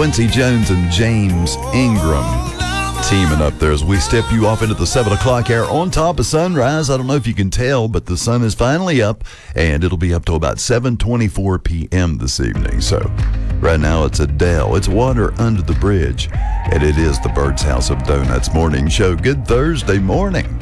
Quincy Jones and James Ingram teaming up there as we step you off into the 7 o'clock hour on top of sunrise. I don't know if you can tell, but the sun is finally up, and it'll be up to about 7:24 p.m. this evening. So right now it's Adele. It's Water Under the Bridge, and it is the Bird's House of Donuts morning show. Good Thursday morning.